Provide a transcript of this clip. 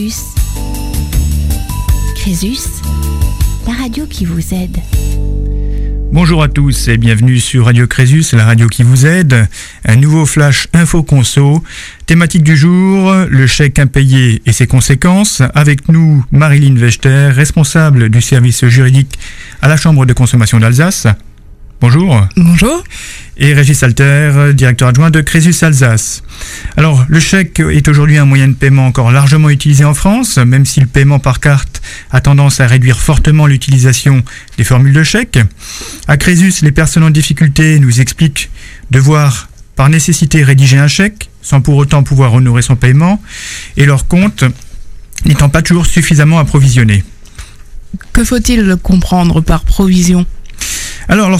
Crésus. Crésus, la radio qui vous aide. Bonjour à tous et bienvenue sur Radio Crésus, la radio qui vous aide. Un nouveau flash info conso. Thématique du jour, le chèque impayé et ses conséquences. Avec nous, Marilyn Wechter, responsable du service juridique à la Chambre de consommation d'Alsace. Bonjour. Bonjour. Et Régis Alter, directeur adjoint de Crésus Alsace. Alors, le chèque est aujourd'hui un moyen de paiement encore largement utilisé en France, même si le paiement par carte a tendance à réduire fortement l'utilisation des formules de chèque. À Crésus, les personnes en difficulté nous expliquent devoir par nécessité rédiger un chèque, sans pour autant pouvoir honorer son paiement, et leur compte n'étant pas toujours suffisamment approvisionné. Que faut-il comprendre par provision ? Alors,